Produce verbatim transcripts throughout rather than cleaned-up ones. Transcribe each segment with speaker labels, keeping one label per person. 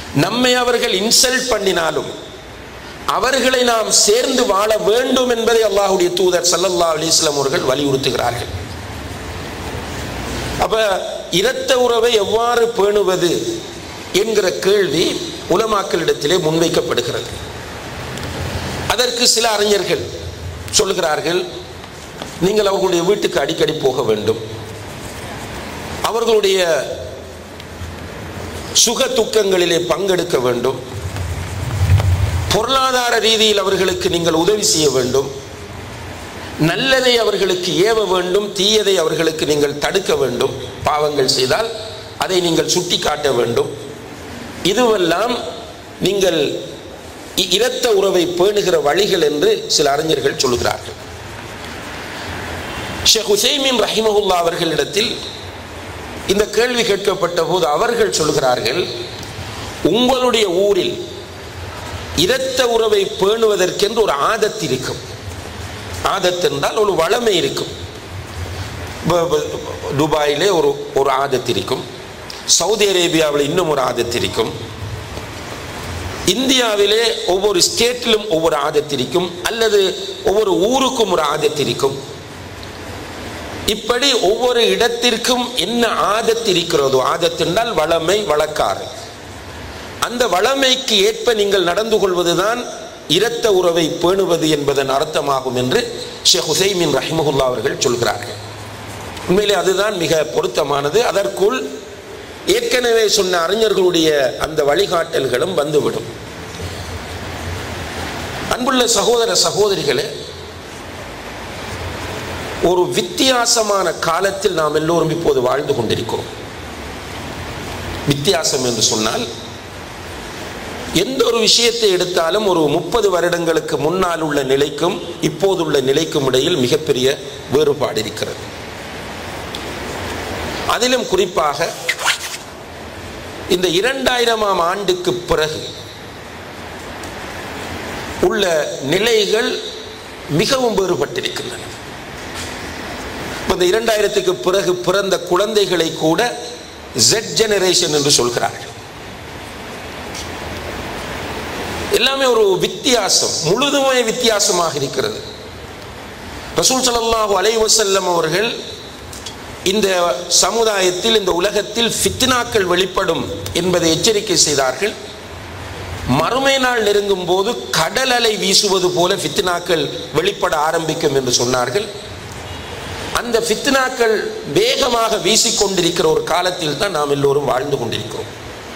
Speaker 1: நம்மை அவர்கள் இன்சல்ட் பண்ணினாலும் அவர்களை நாம் சேர்ந்து வாழ வேண்டும் என்பதை அல்லாஹ்வுடைய தூதர் ஸல்லல்லாஹு அலைஹி வஸல்லம் அவர்கள் வலியுறுத்துகிறார்கள். அப்ப இரத்த உறவை எவ்வாறு பேணுவது என்கிற கேள்வி உலமாக்களிடத்திலே முன்வைக்கப்படுகிறது. அதற்கு சில அறிஞர்கள் சொல்கிறார்கள், நீங்கள் அவர்களுடைய வீட்டுக்கு அடிக்கடி போக வேண்டும், அவர்களுடைய சுக துக்கங்களிலே பங்கெடுக்க வேண்டும், பொருளாதார ரீதியில் அவர்களுக்கு நீங்கள் உதவி செய்ய வேண்டும், நல்லதை அவர்களுக்கு ஏவ வேண்டும், தீயதை அவர்களுக்கு நீங்கள் தடுக்க வேண்டும், பாவங்கள் செய்தால் அதை நீங்கள் சுட்டி காட்ட வேண்டும். இதுவெல்லாம் நீங்கள் இரத்த உறவை பேணுகிற வழிகள் என்று சில அறிஞர்கள் சொல்கிறார்கள். ஷேக் உசைமீன் ரஹிமஹுல்லா அவர்களிடத்தில் இந்த கேள்வி கேட்கப்பட்ட போது அவர்கள் சொல்கிறார்கள், உங்களுடைய ஊரில் இரத்த உறவை பேணுவதற்கென்று ஒரு ஆதத்து இருக்கும். ஆதத்து என்றால் ஒரு வளமை இருக்கும். துபாயிலே ஒரு ஒரு ஆதத்து இருக்கும், சவுதி அரேபியாவில் இன்னும் ஒரு ஆதத்து இருக்கும், இந்தியாவிலே ஒவ்வொரு ஸ்டேட்டிலும் ஒவ்வொரு ஆதத்து இருக்கும், அல்லது ஒவ்வொரு ஊருக்கும் ஒரு ஆதத்து இருக்கும். இப்படி ஒவ்வொரு இடத்திற்கும் என்ன ஆதத்து இருக்கிறதோ, ஆதத்து என்றால் வளமை, வழக்காறு, அந்த வளமைக்கு ஏற்ப நீங்கள் நடந்து கொள்வதுதான் இரத்த உறவை பேணுவது என்பதன் அர்த்தமாகும் என்று ஷேக் உசைமீன் ரஹிமஹுல்லா அவர்கள் சொல்கிறார்கள். உண்மையிலே அதுதான் மிக பொருத்தமானது. அதற்குள் ஏற்கனவே சொன்ன அறிஞர்களுடைய அந்த வழிகாட்டல்களும் வந்துவிடும். அன்புள்ள சகோதர சகோதரிகளே, ஒரு வித்தியாசமான காலத்தில் நாம் எல்லோரும் இப்போது வாழ்ந்து கொண்டிருக்கிறோம். வித்தியாசம் என்று சொன்னால், எந்த ஒரு விஷயத்தை எடுத்தாலும் ஒரு முப்பது வருடங்களுக்கு முன்னால் உள்ள நிலைக்கும் இப்போதுள்ள நிலைக்கும் இடையில் மிகப்பெரிய வேறுபாடு இருக்கிறது. அதிலும் குறிப்பாக இந்த இரண்டாயிரமாம் ஆண்டுக்கு பிறகு உள்ள நிலைகள் மிகவும் வேறுபட்டிருக்கின்றன. இந்த இரண்டாயிரத்துக்கு பிறகு பிறந்த குழந்தைகளை கூட ஜெட் ஜெனரேஷன் என்று சொல்கிறார்கள். எல்லாமே ஒரு வித்தியாசம், முழுதுமே வித்தியாசமாக இருக்கிறது. ரசூல் ஸல்லல்லாஹு அலைஹி வஸல்லம் அவர்கள் இந்த சமுதாயத்தில், இந்த உலகத்தில் ஃபித்னாக்கள் வெளிப்படும் என்பதை எச்சரிக்கை செய்தார்கள். மறுமை நாள் நெருங்கும் போது கடல் அலை வீசுவது போல ஃபித்னாக்கள் வெளிப்பட ஆரம்பிக்கும் என்று சொன்னார்கள். அந்த ஃபித்னாக்கள் வேகமாக வீசிக்கொண்டிருக்கிற ஒரு காலத்தில் தான் நாம் எல்லோரும் வாழ்ந்து கொண்டிருக்கிறோம்.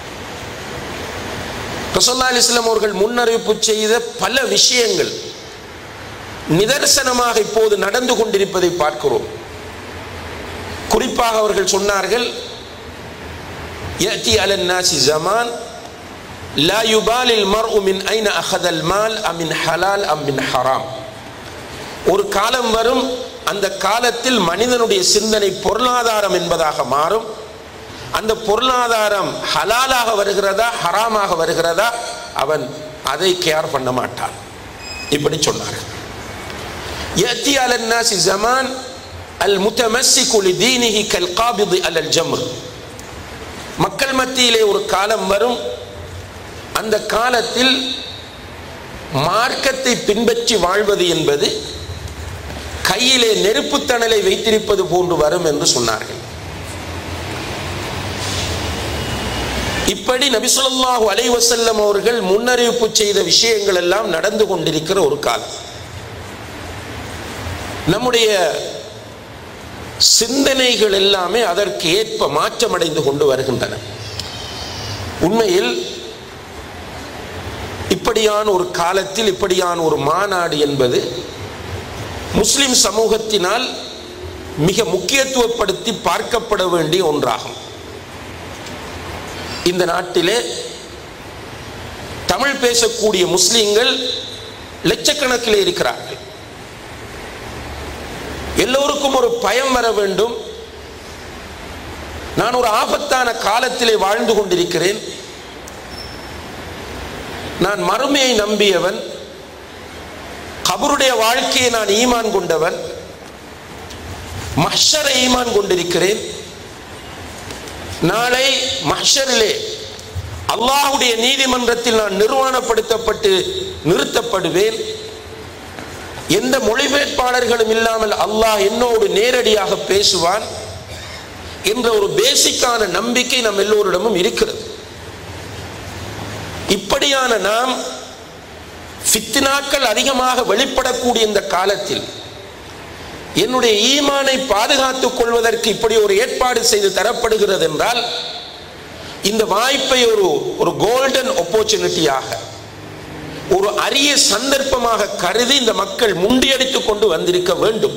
Speaker 1: ரசூலுல்லாஹி அலைஹி வஸல்லம் அவர்கள் முன்னறிவிப்பு செய்த பல விஷயங்கள் நிதர்சனமாக இப்போது நடந்து கொண்டிருப்பதை பார்க்கிறோம். குறிப்பாக அவர்கள் சொன்னார்கள், يأتي على الناس زمان لا يبالي المرء من أين أخذ المال أم من حلال أم من حرام. ஒரு காலம் வரும், அந்த காலத்தில் மனிதனுடைய சிந்தனை பொருளாதாரம் என்பதாக மாறும். அந்த பொருளாதாரம் ஹலாலாக வருகிறதா ஹராமாக வருகிறதா அவன் அதை கேர் பண்ண மாட்டான். இப்படி சொன்னார்கள். يأتي على الناس زمان المتمسك لدينه كالقابض على الجمر. மக்கள் மத்தியிலே ஒரு காலம் வரும், அந்த காலத்தில் மார்க்கத்தை பின்பற்றி வாழ்வது என்பது கையிலே நெருப்பு தணலை வைத்திருப்பது போன்று வரும் என்று சொன்னார்கள். இப்படி நபி ஸல்லல்லாஹு அலைஹி வஸல்லம் அவர்கள் முன்னறிவிப்பு செய்த விஷயங்கள் எல்லாம் நடந்து கொண்டிருக்கிற ஒரு காலம். நம்முடைய சிந்தனைகள் எல்லாமே அதற்கு ஏற்ப மாற்றமடைந்து கொண்டு வருகின்றன. உண்மையில் இப்படியான ஒரு காலத்தில் இப்படியான ஒரு மாநாடு என்பது முஸ்லிம் சமூகத்தினால் மிக முக்கியத்துவப்படுத்தி பார்க்கப்பட வேண்டிய ஒன்றாகும். இந்த நாட்டிலே தமிழ் பேசக்கூடிய முஸ்லிம்கள் லட்சக்கணக்கிலே இருக்கிறார்கள். எல்லோருக்கும் ஒரு பயம் வர வேண்டும். நான் ஒரு ஆபத்தான காலத்திலே வாழ்ந்து கொண்டிருக்கிறேன், நான் மறுமையை நம்பியவன், கபருடைய வாழ்க்கையை நான் ஈமான் கொண்டவன், மஹ்ஷரை ஈமான் கொண்டிருக்கிறேன். நாளை மஹ்ஷரிலே அல்லாஹ்வுடைய நீதிமன்றத்தில் நான் நிர்வாணப்படுத்தப்பட்டு நிறுத்தப்படுவேன், எந்த மொழிபெயர்ப்பாளர்களும் இல்லாமல் அல்லாஹ் என்னோடு நேரடியாக பேசுவான் என்ற ஒரு பேசிக்கான நம்பிக்கை நம் எல்லோரிடமும் இருக்கிறது. இப்படியான நாம் ஃபித்னாக்கள் அதிகமாக வெளிப்படக்கூடிய இந்த காலத்தில் என்னுடைய ஈமானை பாதுகாத்துக் கொள்வதற்கு இப்படி ஒரு ஏற்பாடு செய்து தரப்படுகிறது என்றால், இந்த வாய்ப்பை ஒரு ஒரு கோல்டன் ஆப்பர்ச்சுனிட்டியாக, ஒரு அரிய சந்தர்ப்பமாக கருதி இந்த மக்கள் முண்டியடித்துக் கொண்டு வந்திருக்க வேண்டும்.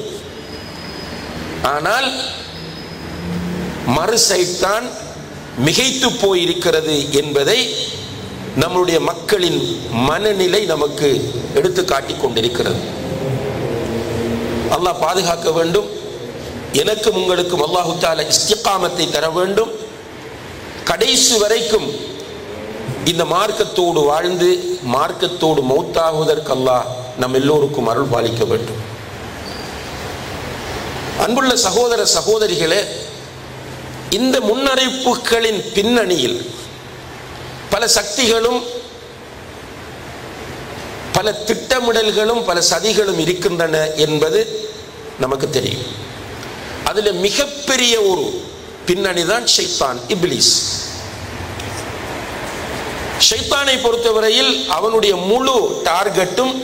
Speaker 1: ஆனால் மறு சைத்தான் மிகைத்து போயிருக்கிறது என்பதை நம்முடைய மக்களின் மனநிலை நமக்கு எடுத்து காட்டிக் கொண்டிருக்கிறது. அல்லாஹ் பாதுகாக்க வேண்டும். எனக்கும் உங்களுக்கும் அல்லாஹு தஆலா இஸ்திகாமத்தை தர வேண்டும். கடைசி வரைக்கும் இந்த மார்க்கத்தோடு வாழ்ந்து மார்க்கத்தோடு மௌத்தாகுவதற்கு அல்லாஹ் நம் எல்லோருக்கும் அருள் பாலிக்க வேண்டும். அன்புள்ள சகோதர சகோதரிகளே, இந்த முன்னறிவிப்புகளின் பின்னணியில் பல சக்திகளும் பல திட்டமிடல்களும் பல சதிகளும் இருக்கின்றன என்பது நமக்கு தெரியும். அதில் மிகப்பெரிய ஒரு பின்னணி தான் ஷைத்தான், இப்லீஸ். ஷைத்தானை பொறுத்தவரையில் அவனுடைய முழு டார்கெட்டும்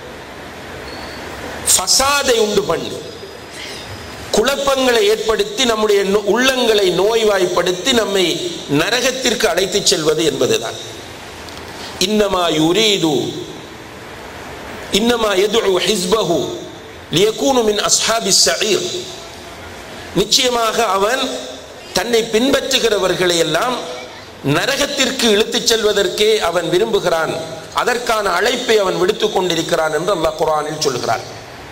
Speaker 1: ஃபசாதை உண்டு பண்ணி, குழப்பங்களை ஏற்படுத்தி, நம்முடைய உள்ளங்களை நோய்வாய்ப்படுத்தி நம்மை நரகத்திற்கு அழைத்து செல்வது என்பதுதான். இன்னமா யுரீது இன்னமா யதுஉ ஹிஸ்பஹு லியகூனு மின் அஸ்ஹாபிஸ் ஸஈர். நிச்சயமாக அவன் தன்னை பின்பற்றுகிறவர்களை எல்லாம் நரகத்திற்கு இழுத்துச் செல்வதற்கே அவன் விரும்புகிறான். அதற்கான அழைப்பை அவன் விடுத்துக் கொண்டிருக்கிறான் என்று அல்லாஹ் குர்ஆனில் சொல்கிறான்.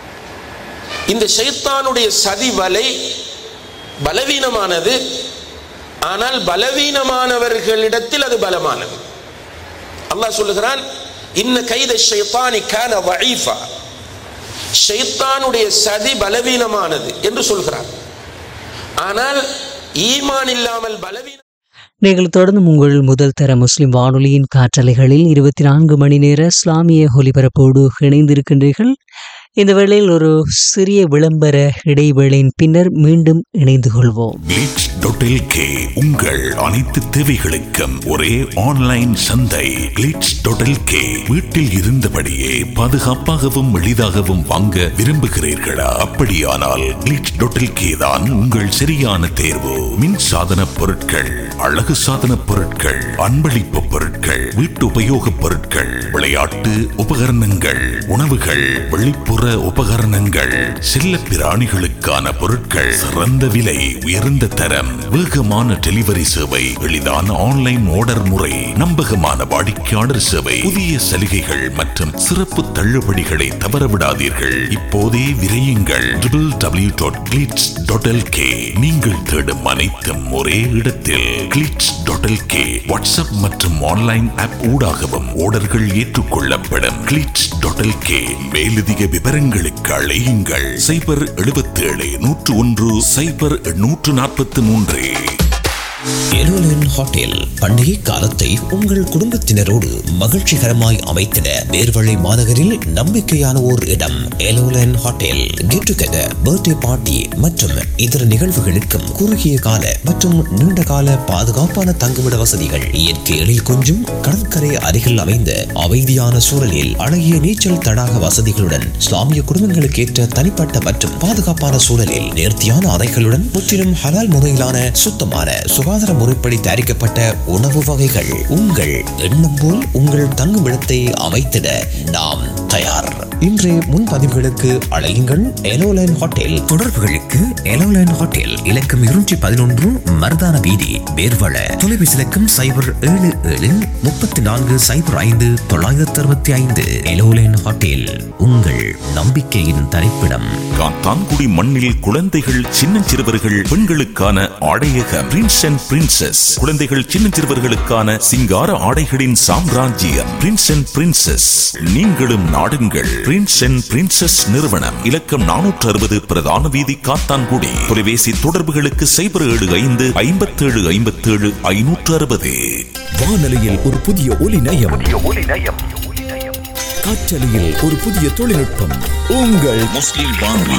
Speaker 1: இந்த ஷைத்தானுடைய சதி வலை பலவீனமானது. ஆனால் பலவீனமானவர்களிடத்தில் அது பலமானது. அல்லாஹ் சொல்லுகிறான், இன்ன கைத ஷைத்தானி கான வஈஃபா. ஷைத்தானுடைய சதி பலவீனமானது என்று சொல்கிறான். ஆனால் ஈமான் இல்லாமல் பலவீன
Speaker 2: நீங்கள் தொடர்ந்து உங்கள் முதல் தர முஸ்லிம் வானொலியின் காற்றலைகளில் இருபத்தி நான்கு மணி நேர இஸ்லாமிய ஒலிபரப்போடு இணைந்திருக்கின்றீர்கள். இந்த வேளையில் ஒரு சிறிய விளம்பர இடைவேளையின் பின்னர் மீண்டும் இணைந்து கொள்வோம்.
Speaker 3: கிளிட்ஸ் டாட் எல் கே உங்கள் அனைத்து தேவைகளுக்கும் ஒரே ஆன்லைன் சந்தை. கிளிட்ஸ் டாட் எல் கே வீட்டில் இருந்தபடியே பாதுகாப்பாகவும் எளிதாகவும் வாங்க விரும்புகிறீர்களா? அப்படியானால் கிளிட்ஸ் டாட் எல் கே தான் உங்கள் சரியான தேர்வு. மின் சாதன பொருட்கள், அழகு சாதன பொருட்கள், அன்பளிப்பு பொருட்கள், வீட்டு உபயோக பொருட்கள், விளையாட்டு உபகரணங்கள், உணவுகள், வெளிப்புற உபகரணங்கள், செல்ல பிராணிகளுக்கான பொருட்கள், சிறந்த விலை, உயர்ந்த தரம், வேகமான டெலிவரி சேவை, எளிதான ஆன்லைன் ஆர்டர் முறை, நம்பகமான வாடிக்கையாளர் சேவை, புதிய சலுகைகள் மற்றும் சிறப்பு தள்ளுபடிகளை தவறவிடாதீர்கள். இப்போதே விரையுங்கள். W W W dot glitz dot L K. நீங்கள் தேடும் அனைத்தும் ஒரே இடத்தில். Glitz dot L K WhatsApp மற்றும் ஆன்லைன் ஆப் ஊடாகவும் ஆர்டர்கள் ஏற்றுக்கொள்ளப்படும். Glitz dot L K. மேலதிக விவரங்களுக்கு அழையுங்கள் சைபர் எழுபத்தி ஏழு நூற்று ஒன்று சைபர் நூற்று நாற்பத்தி மூன்று.
Speaker 4: எலோலன் ஹோட்டல் பண்டிகை காலத்தை உங்கள் குடும்பத்தினரோடு மகிழ்ச்சிகரமாய் அமைத்திட நேர்வழி மாநகரில் நம்பிக்கையான ஓர் இடம் எலோலன் hotel. Get together, birthday party மற்றும் இதர நிகழ்வுகளுக்கும் குறுகிய கால மற்றும் நீண்ட கால பாதுகாப்பான தங்குமிட வசதிகள், இயற்கை எழில் கொஞ்சும் கடற்கரை அருகில் அமைந்த அமைதியான சூழலில் அழகிய நீச்சல் தடாக வசதிகளுடன், இஸ்லாமிய குடும்பங்களுக்கு ஏற்ற தனிப்பட்ட மற்றும் பாதுகாப்பான சூழலில் நேர்த்தியான அறைகளுடன், முற்றிலும் ஹலால் முறையிலான சுத்தமான சுகாதார முறைப்படி தயாரிக்கப்பட்ட உணவு வகைகள். உங்கள் எண்ணம் போல் உங்கள் தங்குமிடத்தை அமைத்திட நாம் தயார். இன்றைய முன்பதிவுகளுக்கு அழையுங்கள் எலோலைன் ஹோட்டல். தொடர்புகளுக்கு எலோலைன் ஹோட்டல் இலக்கம் இருநூற்றி பதினொன்று மருதான வீதி, வேர்வள. தொலைபேசி இலக்கம் சைபர் ஏழு ஏழு முப்பத்தி நான்கு சைபர் ஐந்து தொள்ளாயிரத்தி அறுபத்தி ஐந்து. எலோலைன் ஹோட்டல் உங்கள் நம்பிக்கையின் தரிப்பிடம்.
Speaker 3: காத்தான்குடி மண்ணில் குழந்தைகள், சின்னஞ்சிறுவர்கள், பெண்களுக்கான ஆடையக பிரின்ஸ் அண்ட் அண்ட் பிரின்சஸ், குழந்தைகள் சின்னஞ்சிறுவர்களுக்கான சிங்கார ஆடைகளின் சாம்ராஜ்யம் பிரின்ஸ் அண்ட் பிரின்சஸ். நீங்களும் நாடுங்கள் பிரின்ஸ் அண்ட் பிரின்சஸ் நிறுவனம். இலக்கம் நானூற்று அறுபது பிரதான வீதி, காத்தான்குடி. தொலைபேசி தொடர்புகளுக்கு சைபர் ஏழு ஐந்து ஐம்பத்தேழு ஐம்பத்தேழு ஐநூற்று அறுபது.
Speaker 5: வானொலியில் ஒரு புதிய ஒலி நயம், காற்றலையில் ஒரு புதிய தொழில்நுட்பம். உங்கள் முஸ்லிம் வானொலி.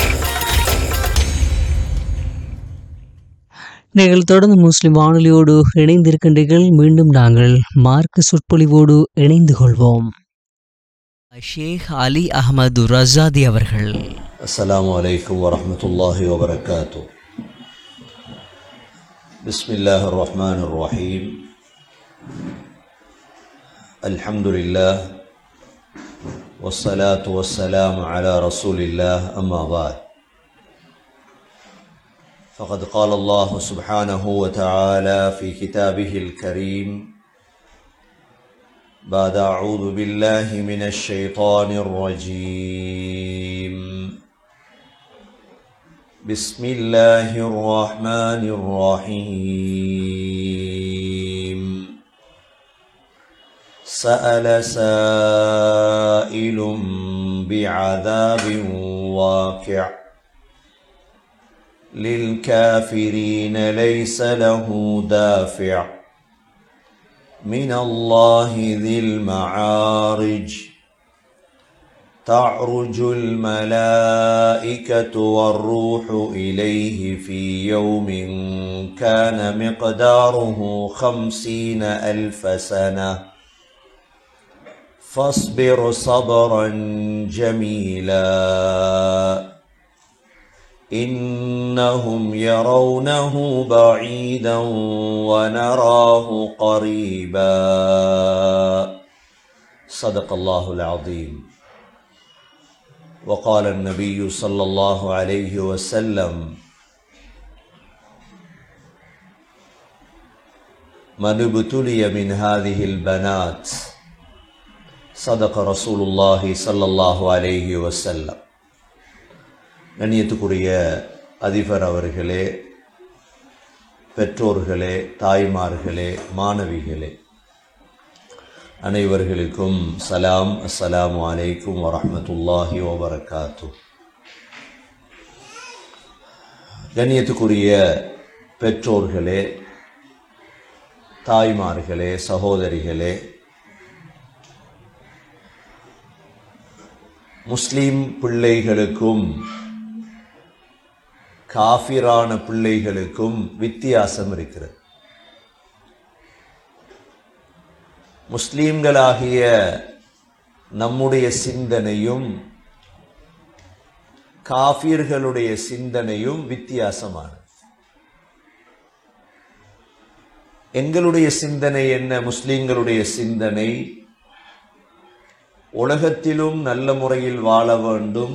Speaker 2: நீங்கள் தொடர்ந்து முஸ்லிம் வானொலியோடு இணைந்திருக்கின்றீர்கள். மீண்டும் நாங்கள் மார்க்க சொற்பொழிவோடு இணைந்து கொள்வோம். ஷேக் அலி அஹமது ரஸாதி அவர்கள்.
Speaker 6: அஸ்ஸலாமு அலைக்கும் வரஹ்மத்துல்லாஹி வபரகாத்துஹு. பிஸ்மில்லாஹிர் ரஹ்மானிர் ரஹீம். அல்ஹம்துலில்லாஹ் வஸ்ஸலாத்து வஸ்ஸலாமு அலா ரசூலில்லாஹ். அம்மா பஅத். فقد قال الله سبحانه وتعالى في كتابه الكريم بعد أعوذ بالله من الشيطان الرجيم بسم الله الرحمن الرحيم سأل سائل بعذاب واقع للكافرين ليس له دافع من الله ذي المعارج تعرج الملائكة والروح إليه في يوم كان مقداره خمسين ألف سنة فاصبر صبرا جميلا إنهم يرونه بعيدا ونراه قريبا صدق الله العظيم. وقال النبي صلى الله عليه وسلم من ابتلي من هذه البنات صدق رسول الله صلى الله عليه وسلم. கண்ணியத்துக்குரிய அதிபர் அவர்களே, பெற்றோர்களே, தாய்மார்களே, மாணவிகளே, அனைவர்களுக்கும் சலாம். அஸ்ஸலாமு அலைக்கும் வரஹ்மத்துல்லாஹி வபரகாத்துஹு. கண்ணியத்துக்குரிய பெற்றோர்களே, தாய்மார்களே, சகோதரிகளே, முஸ்லிம் பிள்ளைகளுக்கும் காஃபிரான பிள்ளைகளுக்கும் வித்தியாசம் இருக்கிறது. முஸ்லிம்களாகிய நம்முடைய சிந்தனையும் காஃபிர்களுடைய சிந்தனையும் வித்தியாசமானது. எங்களுடைய சிந்தனை என்ன? முஸ்லிம்களுடைய சிந்தனை உலகத்திலும் நல்ல முறையில் வாழ வேண்டும்,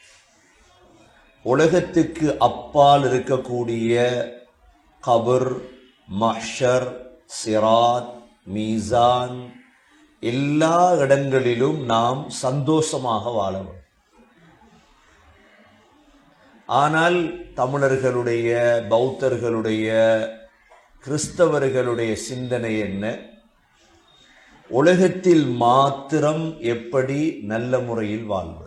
Speaker 6: உலகத்துக்கு அப்பால் இருக்கக்கூடிய கபர், மஹ்ஷர், சிராத், மீசான் எல்லா இடங்களிலும் நாம் சந்தோஷமாக வாழ வேண்டும். ஆனால் தமிழர்களுடைய, பௌத்தர்களுடைய, கிறிஸ்தவர்களுடைய சிந்தனை என்ன? உலகத்தில் மாத்திரம் எப்படி நல்ல முறையில் வாழ்வது.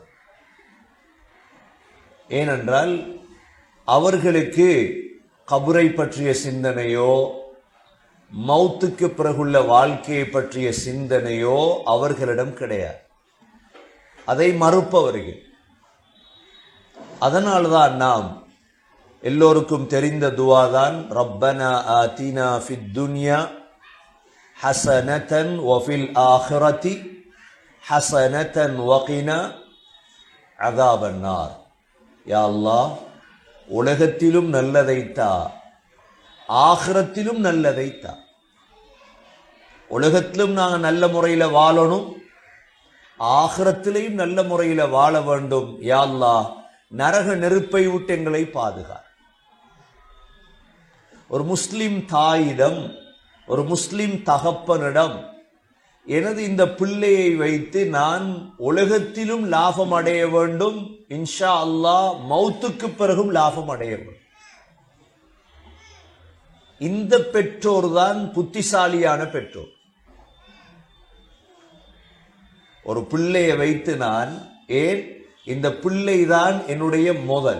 Speaker 6: ஏனென்றால் அவர்களுக்கு கபரை பற்றிய சிந்தனையோ மௌத்துக்கு பிறகுள்ள வாழ்க்கையை பற்றிய சிந்தனையோ அவர்களிடம் கிடையாது. அதை மறுப்பவர்கள். அதனால்தான் நாம் எல்லோருக்கும் தெரிந்த துவாதான் ரப்பனா ஆதினா ஃபித் துன்யா ஹஸனதன் வஃபில் ஆஹிரதி ஹஸனதன் வகினா அஸாபன் நார். யா அல்லாஹ், உலகத்திலும் நல்லதைத்தா, ஆகிரத்திலும் நல்லதைத்தா. உலகத்திலும் நாங்கள் நல்ல முறையில் வாழணும், ஆகிரத்திலையும் நல்ல முறையில் வாழ வேண்டும். யா அல்லாஹ், நரக நெருப்பை விட்டு எங்களை பாதுகா. ஒரு முஸ்லிம் தாயிடம், ஒரு முஸ்லிம் தகப்பனிடம் எனது இந்த பிள்ளையை வைத்து நான் உலகத்திலும் லாபம் அடைய வேண்டும், இன்ஷா அல்லாஹ் மௌத்துக்கு பிறகும் லாபம் அடைய வேண்டும். இந்த பெற்றோர் தான் புத்திசாலியான பெற்றோர். ஒரு பிள்ளையை வைத்து நான் ஏன் இந்த பிள்ளைதான் என்னுடைய முதல்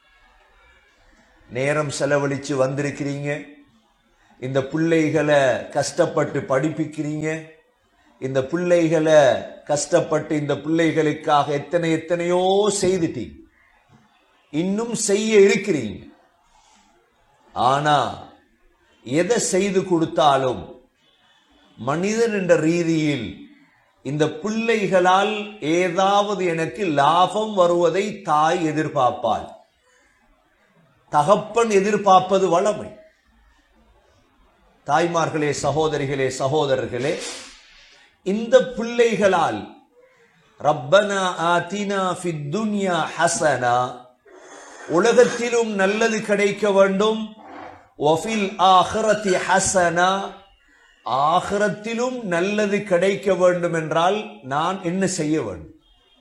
Speaker 6: நேரம் செலவழிச்சு வந்திருக்கிறீங்க, இந்த பிள்ளைகளை கஷ்டப்பட்டு படிப்பிக்கிறீங்க, இந்த பிள்ளைகளை கஷ்டப்பட்டு இந்த பிள்ளைகளுக்காக எத்தனை எத்தனையோ செய்துட்டீங்க, இன்னும் செய்ய இருக்கிறீங்க. ஆனா எதை செய்து கொடுத்தாலும் மனிதன் என்ற ரீதியில் இந்த பிள்ளைகளால் ஏதாவது எனக்கு லாபம் வருவதை தாய் எதிர்பார்ப்பாள். தகப்பன் எதிர்பார்ப்பது வளமை. தாய்மார்களே, சகோதரிகளே, சகோதரர்களே, இந்த பிள்ளைகளால் ரப்பனா ஆதினா ஃபித் துன்யா ஹஸனா, உலகத்திலும் நல்லது கிடைக்க வேண்டும், வஃபில் ஆகிரத்தி ஹஸனா, ஆகிரத்திலும் நல்லது கிடைக்க வேண்டும் என்றால் நான் என்ன செய்ய வேண்டும்?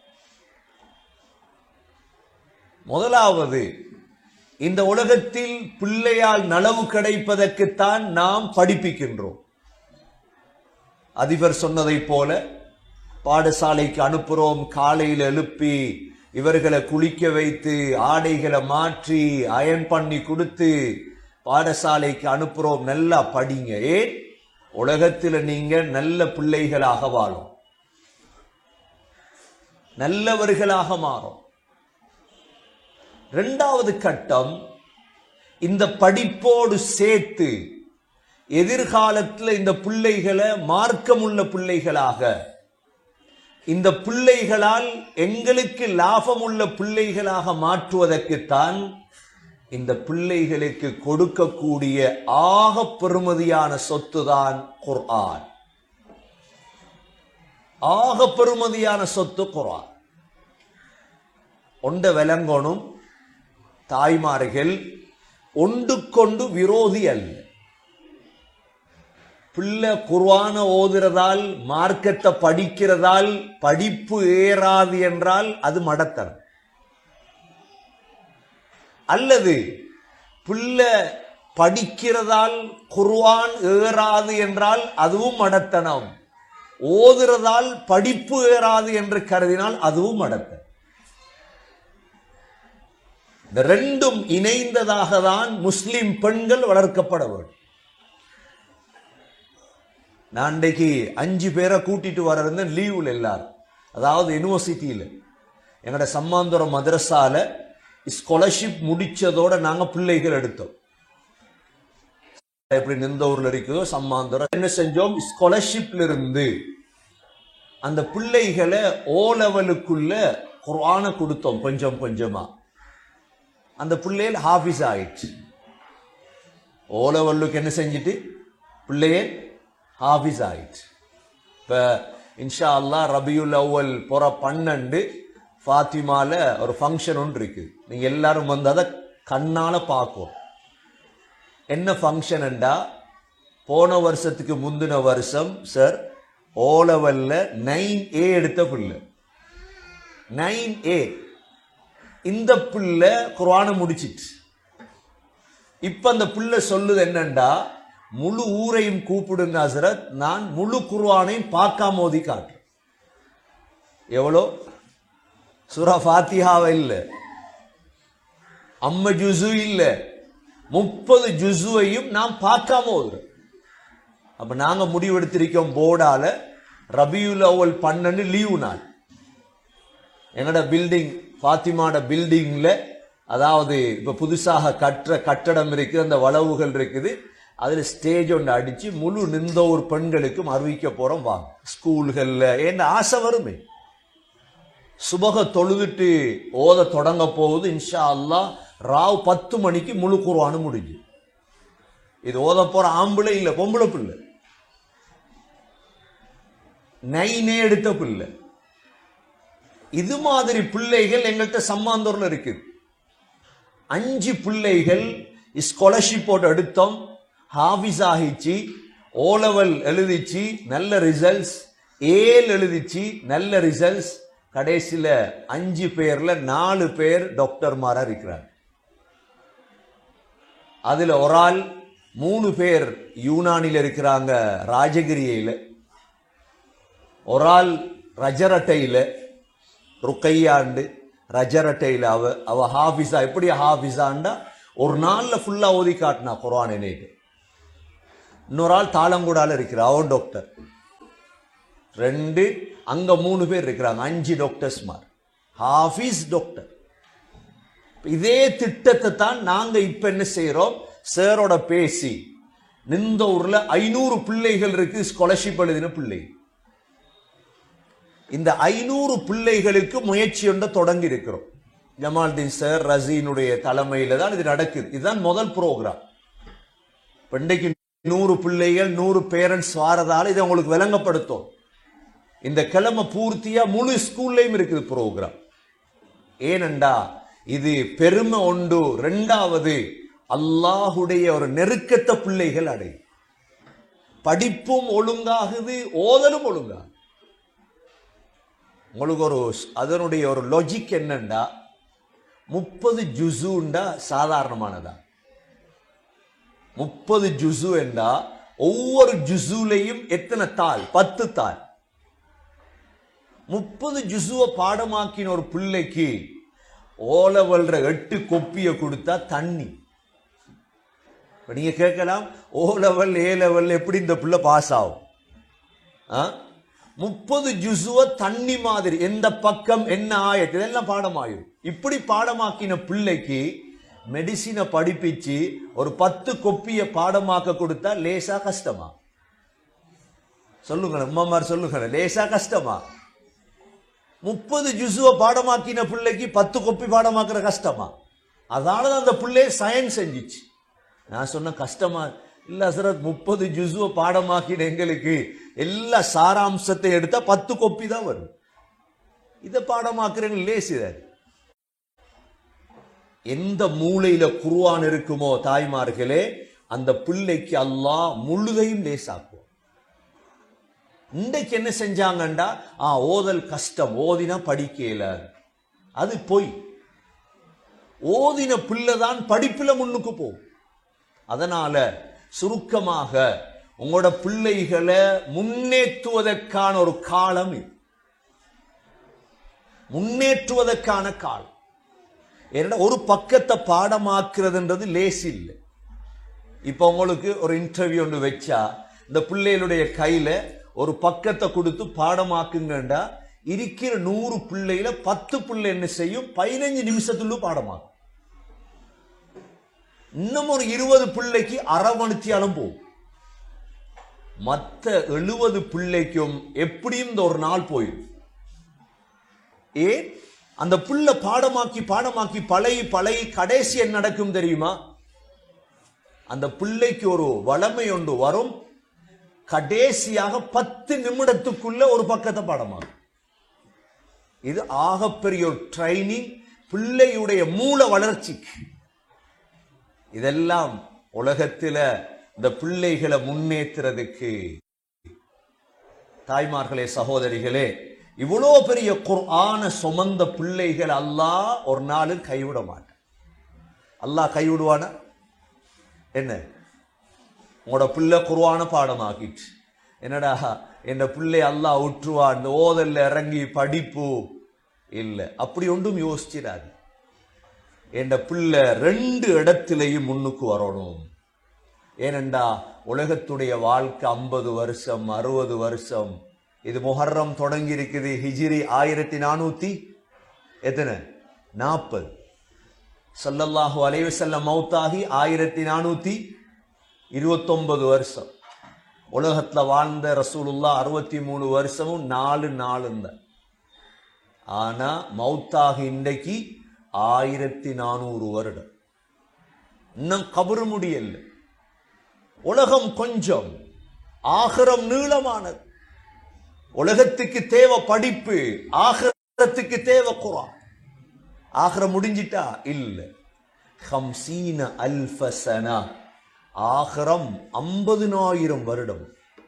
Speaker 6: முதலாவது, இந்த உலகத்தில் பிள்ளையால் நலவு கிடைப்பதற்குத்தான் நாம் படிப்பிக்கின்றோம். அதிபர் சொன்னதை போல பாடசாலைக்கு அனுப்புறோம், காலையில் எழுப்பி இவர்களை குளிக்க வைத்து ஆடைகளை மாற்றி அயன் பண்ணி கொடுத்து பாடசாலைக்கு அனுப்புறோம். நல்லா படிங்க. ஏன்? உலகத்தில் நீங்க நல்ல பிள்ளைகளாக வாழும், நல்லவர்களாக மாறும். இரண்டாவது கட்டம், இந்த படிப்போடு சேர்த்து எதிர்காலத்தில் இந்த பிள்ளைகளை மார்க்கமுள்ள பிள்ளைகளாக, இந்த பிள்ளைகளால் எங்களுக்கு லாபமுள்ள பிள்ளைகளாக மாற்றுவதற்குத்தான் இந்த பிள்ளைகளுக்கு கொடுக்கக்கூடிய ஆக பெருமதியான சொத்துதான் குர்ஆன். ஆக பெருமதியான சொத்து குர்ஆன். ஒண்ட விளங்கணும், தாய்மார்கள் ஒன்று கொண்டு விரோதி அல்ல. பிள்ளை குர்ஆன ஓதுறதால், மார்க்கத்தை படிக்கிறதால் படிப்பு ஏறாது என்றால் அது மடத்தனம். அல்லது பிள்ளை படிக்கிறதால் குர்ஆன் ஏறாது என்றால் அதுவும் மடத்தனம். ஓதுறதால் படிப்பு ஏறாது என்று கருதினால் அதுவும் மடத்தனம். இந்த ரெண்டும் இணைந்ததாக தான் முஸ்லிம் பெண்கள் வளர்க்கப்பட வேண்டும். நான் இன்றைக்கு அஞ்சு பேரை கூட்டிட்டு வர இருந்தேன் லீவுல எல்லாரும். அதாவது யூனிவர்சிட்டியில எங்கட சம்மாந்துரம் மதரசால ஸ்காலர்ஷிப் முடிச்சதோட நாங்க பிள்ளைகள் எடுத்தோம். எப்படி நின்ற ஊர்ல இருக்குதோ சம்மாந்துரம் என்ன செஞ்சோம், ஸ்காலர்ஷிப்ல இருந்து அந்த பிள்ளைகளை ஓ லெவலுக்குள்ள குர்ஆனை கொடுத்தோம். கொஞ்சம் கொஞ்சமா அந்த பிள்ளைகள் ஹாஃபிஸ் ஆயிடுச்சு. ஓ லெவலுக்கு என்ன செஞ்சுட்டு பிள்ளைகள் ஹாஃபிஸ் ஆயிடுச்சு. இப்ப இன்ஷா அல்லாஹ் ரபியுல் அவ்வல் புற பன்னெண்டு ஃபாத்திமால ஒரு ஃபங்க்ஷன் ஒன்று இருக்கு. நீங்க எல்லாரும் வந்து அதை கண்ணால பார்க்கும். என்ன ஃபங்க்ஷன் என்றா, போன வருஷத்துக்கு முந்தின வருஷம் சார் ஓ லெவல்ல நைன் ஏ எடுத்த பிள்ளை, நைன் ஏ. இந்த பிள்ளை குர்ஆனை முடிச்சிட்டு இப்ப அந்த பிள்ளை சொல்லுது என்னண்டா, முழு ஊரையும் கூப்பிடுங்க ஹஸ்ரத், நான் முழு குர்ஆனையும் பார்க்காம ஓதி காட்டுறேன். எவ்வளோ? சூரா ஃபாத்திஹாவை இல்ல, அம்ம ஜுசு இல்ல, முப்பது ஜுசுவையும் நாம் பார்க்காம ஓதுறோம். அப்ப நாங்க முடிவெடுத்திருக்கோம் போர்டால ரபியுல் அவ்வல் பன்னெண்டு லீவு நாள். எங்கட பில்டிங் ஃபாத்திமாட பில்டிங்ல, அதாவது இப்ப புதுசாக கற்ற கட்டடம் இருக்குது, அந்த வளவுகள் இருக்குது, அதுல ஸ்டேஜ் ஒன்று அடிச்சு முழு நிந்தோர் பெண்களுக்கும் அறிவிக்க போறோம். வாங்க ஸ்கூல்கள்ல, என்ன ஆசை வருமே. சுபக தொழுதுட்டு ஓத தொடங்க போகுது இன்ஷா அல்லாஹ். ராவ் பத்து மணிக்கு முழு குர்ஆன் முடிஞ்சு. இது ஓத போற ஆம்பளை இல்ல, பொம்பளை பிள்ளை, நைனே எடுத்த பிள்ளை. இது மாதிரி பிள்ளைகள் எங்கள்கிட்ட சம்மாந்தூர்ல இருக்கு. அஞ்சு பிள்ளைகள் ஸ்காலர்ஷிப் போட்டு எடுத்தோம், ஹாஃபிஸ் ஆகிச்சு, ஓ லெவல் எழுதிச்சு நல்ல ரிசல்ட்ஸ், ஏல் எழுதிச்சு நல்ல ரிசல்ட்ஸ். கடைசியில அஞ்சு பேர்ல நாலு பேர் டாக்டர் மாரா இருக்கிறார். அதுல ஒரு ஆள் மூணு பேர் யூனானில் இருக்கிறாங்க, ராஜகிரியில. ஒரு ஆள் ரஜரட்டையில, ருக்கையாண்டு ரஜரட்டையில. அவ அவ ஹாஃபிஸா. எப்படி ஹாஃபிஸாண்டா ஒரு நாள்ல ஃபுல்லா ஓதி காட்டினா குர்ஆன் என்னைட்டு. இன்னொரு ஆள் தாளங்கூடால இருக்கிறா, அவன் டாக்டர். ரெண்டு அங்க மூணு பேர் இருக்கிறாங்க, அஞ்சு டாக்டர்ஸ் மார், ஹாஃபிஸ் டாக்டர். இதே திட்டத்தை தான் நாங்க இப்ப என்ன செய்யறோம், சாரோட பேசி நின்ற ஊர்ல ஐநூறு பிள்ளைகள் இருக்கு, ஸ்காலர்ஷிப் எழுதின பிள்ளை. இந்த ஐநூறு பிள்ளைகளுக்கு முயற்சி ஒன்றை தொடங்கி இருக்கிறோம். ஜமால்தீன் சார் ரசீனுடைய தலைமையில தான் இது நடக்குது. இதுதான் முதல் ப்ரோக்ராம். இன்றைக்கு நூறு பிள்ளைகள் நூறு பேரண்ட்ஸ் வாரதால இதை உங்களுக்கு விளங்கப்படுத்தும். இந்த கிழமை பூர்த்தியா முழு ஸ்கூல்லையும் இருக்குது ப்ரோக்ராம். ஏனண்டா இது பெருமை உண்டு. ரெண்டாவது, அல்லாஹுடைய ஒரு நெருக்கத்தை பிள்ளைகள் அடை. படிப்பும் ஒழுங்காகுது, ஓதலும் ஒழுங்கா. உங்களுக்கு ஒரு அதனுடைய ஒரு லாஜிக் என்னண்டா, முப்பது ஜுசுண்டா சாதாரணமானதா? முப்பது ஜுசு என்றா ஒவ்வொரு ஜுசுலையும் எத்தனை தாள்? பத்து தாள். முப்பது ஜுசுவை பாடமாக்கின ஒரு பிள்ளைக்கு ஓலவல்ற எட்டு கொப்பிய கொடுத்தா தண்ணி. நீங்க கேட்கலாம், ஓ லெவல் ஏ லெவல் எப்படி இந்த பிள்ளை பாஸ் ஆகும்? முப்பது ஜுசுவ தண்ணி மாதிரி எந்த பக்கம் என்ன ஆயத்து இதெல்லாம் பாடமாயிரும். இப்படி பாடமாக்கின பிள்ளைக்கு மெடிசினை படிப்பிச்சு ஒரு பத்து கொப்பிய பாடமாக்க கொடுத்தா லேசா கஷ்டமா? சொல்லுங்க அம்மாமார், சொல்லுங்க, லேசா கஷ்டமா? முப்பது ஜுசுவ பாடமாக்கின பிள்ளைக்கு பத்து கொப்பி பாடமாக்குற கஷ்டமா? அதனால அந்த பிள்ளை சயின்ஸ் செஞ்சிச்சு. நான் சொன்ன கஷ்டமா இல்ல ஹசரத், முப்பது ஜுசுவ பாடமாக்கின எங்களுக்கு எல்லா சாராம்சத்தை எடுத்தா பத்து கொப்பி தான் வரும். இதை பாடமாக்குறேங்க லேசிதார். எந்த மூளையில குர்ஆன் இருக்குமோ தாய்மார்களே, அந்த பிள்ளைக்கு அல்லாஹ் முழுதையும் லேசாக்குவோம். இன்றைக்கு என்ன செஞ்சாங்கண்டா, ஆ ஓதல் கஷ்டம், ஓதினா படிக்கல. அது பொய். ஓதின பிள்ளைதான் படிப்புல முன்னுக்கு போகும். அதனால சுருக்கமாக உங்களோட பிள்ளைகளை முன்னேற்றுவதற்கான ஒரு காலம் இது, முன்னேற்றுவதற்கான காலம். ஏன்னா ஒரு பக்கத்தை பாடமாக்குறதுன்றது லேசி இல்லை. இப்ப உங்களுக்கு ஒரு இன்டர்வியூ ஒன்று வச்சா இந்த பிள்ளைகளுடைய கையில ஒரு பக்கத்தை கொடுத்து பாடமாக்குங்கண்டா இருக்கிற நூறு பிள்ளையில பத்து பிள்ளை என்ன செய்யும், பதினஞ்சு நிமிஷத்துல பாடமாக்கும். இன்னும் ஒரு இருபது பிள்ளைக்கு அரவணைத்தியாலும் போகும். மற்ற எழுபது பிள்ளைக்கும் எப்படியும் இந்த ஒரு நாள் போயிடும். ஏன் அந்த பிள்ளை பாடமாக்கி பாடமாக்கி பழகி பழகி கடைசி என்ன நடக்கும் தெரியுமா? அந்த பிள்ளைக்கு ஒரு வளமை ஒன்று வரும். கடைசியாக பத்து நிமிடத்துக்குள்ள ஒரு பக்கத்தை பாடமாகும். இது ஆகப்பெரிய ஒரு ட்ரைனிங் பிள்ளையுடைய மூல வளர்ச்சிக்கு. இதெல்லாம் உலகத்தில இந்த பிள்ளைகளை முன்னேற்றுறதுக்கு. தாய்மார்களே, சகோதரிகளே, இவ்வளோ பெரிய குர்ஆன சுமந்த பிள்ளைகள் அல்லாஹ் ஒரு நாளில் கைவிட மாட்டான். அல்லாஹ் கைவிடுவானா என்ன? உங்களோட பிள்ளை குர்ஆன பாடமாக்கிட்டு என்னடா என் பிள்ளை அல்லாஹ் உற்றுவான், இந்த ஓதல்ல இறங்கி படிப்பு இல்லை, அப்படி ஒன்றும் யோசிச்சிடாது. என் பிள்ளை ரெண்டு இடத்திலையும் முன்னுக்கு வரணும். ஏனெண்டா உலகத்துடைய வாழ்க்கை ஐம்பது வருஷம் அறுபது வருஷம். இது முஹர்ரம் தொடங்கி இருக்குது. ஹிஜ்ரி ஆயிரத்தி நானூத்தி எத்தனை நாற்பது. ஸல்லல்லாஹு அலைஹி வஸல்லம் மௌத்தாகி ஆயிரத்தி நானூத்தி இருபத்தி ஒன்பது வருஷம். உலகத்துல வாழ்ந்த ரசூலுல்லாஹ் அறுபத்தி மூணு வருஷமும் நாலு நாளுந்த. ஆனா மௌத்தாகி இன்றைக்கு ஆயிரத்தி நானூறு வருடம். இன்னும் கபரு முடியல. உலகம் கொஞ்சம், ஆகிரம் நீளமானது. உலகத்துக்கு தேவை படிப்பு, ஆகிரத்துக்கு தேவை குர்ஆன். ஆகிரம் முடிஞ்சிட்டா இல்ல. ஹம்சீன அல்ஃப ஸனா, ஆகிரம் ஐம்பதினாயிரம் வருடம்.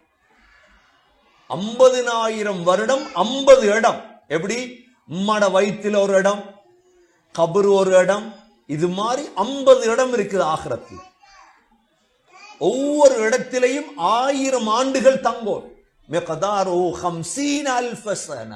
Speaker 6: ஐம்பதினாயிரம் வருடம், ஐம்பது இடம். எப்படி? உம்மட வயிற்றுல ஒரு இடம், கபரு ஒரு இடம், இது மாதிரி ஐம்பது இடம் இருக்குது ஆகிரத்தில். ஒவ்வொரு இடத்திலையும் ஆயிரம் ஆண்டுகள் தங்கும். மிக்தாரு ஹம்சீன அல்ஃப ஸனா,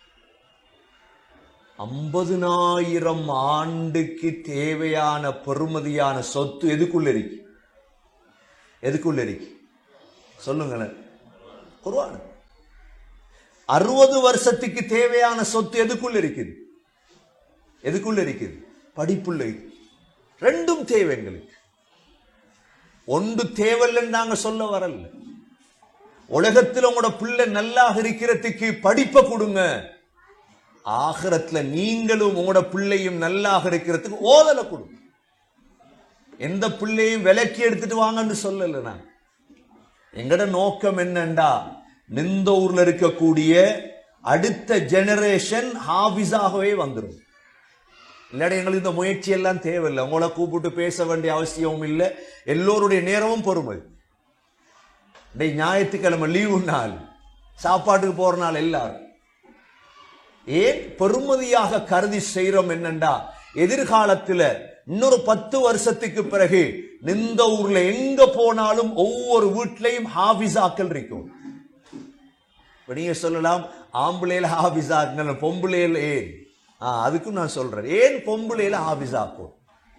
Speaker 6: ஐம்பதுனாயிரம் ஆண்டுக்கு தேவையான பெருமதியான சொத்து எதுக்குள்ள இருக்கு? எதுக்குள்ள இருக்கு சொல்லுங்களேன். குர்ஆன். அறுபது வருஷத்துக்கு தேவையான சொத்து எதுக்குள்ள இருக்குது? எதுக்குள்ள இருக்குது? படிப்புள்ள. ரெண்டும் தேவை எங்களுக்கு. ஒன்று தேவையில்லைன்னு நாங்க சொல்ல வரல. உலகத்தில் உங்களோட பிள்ளை நல்லா இருக்கிறதுக்கு படிப்பை கொடுங்க. ஆகிரத்துல நீங்களும் உங்களோட பிள்ளையும் நல்லா இருக்கிறதுக்கு ஓதலை கொடுங்க. எந்த பிள்ளையும் விலக்கி எடுத்துட்டு வாங்கன்னு சொல்லல. நான் எங்கட நோக்கம் என்னண்டா, நிந்த ஊர்ல இருக்கக்கூடிய அடுத்த ஜெனரேஷன் ஹாஃபிஸாகவே வந்துடும். இல்லாட எங்களுக்கு இந்த முயற்சி எல்லாம் தேவையில்லை. உங்களை கூப்பிட்டு பேச வேண்டிய அவசியமும் இல்லை. எல்லோருடைய நேரமும் பொறுமை. ஞாயிற்றுக்கிழமை லீவு நாள், சாப்பாட்டுக்கு போற நாள் எல்லாரும் ஏன் பெருமதியாக கருதி செய்யறோம் என்னண்டா, எதிர்காலத்துல இன்னொரு பத்து வருஷத்துக்கு பிறகு நிந்த ஊர்ல எங்க போனாலும் ஒவ்வொரு வீட்லையும் ஹாஃபிஸாக்கள் இருக்கும். நீங்க சொல்லலாம் ஆம்பளையில ஹாஃபிஸாக்கள், பொம்பளையில ஏன்? அதுக்கும் நான் சொல்றேன், ஏன் பொம்பளையில ஹாஃபிஸாக்கும்?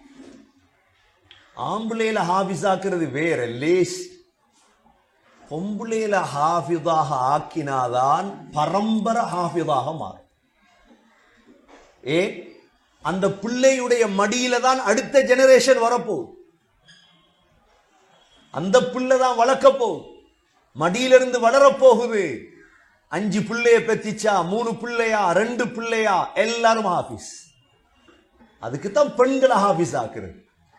Speaker 6: ஆம்பளையில ஹாஃபிஸாக்குறது வேற, லேஸ். பொம்பளையில ஹாஃபிதாக ஆக்கினாதான் பரம்பரை ஹாஃபிதாக மாறும். ஏன்? அந்த பிள்ளையுடைய மடியில தான் அடுத்த ஜெனரேஷன் வரப்போகுது. அந்த பிள்ளை தான் வளர்க்க போகுது, மடியிலிருந்து வளரப்போகுது. அஞ்சு பிள்ளைய பெத்திச்சா, மூணு பிள்ளையா, ரெண்டு பிள்ளையா, எல்லாரும் ஹாஃபிஸ். அதுக்குத்தான் பெண்களை ஹாஃபிஸ் ஆக்குறது.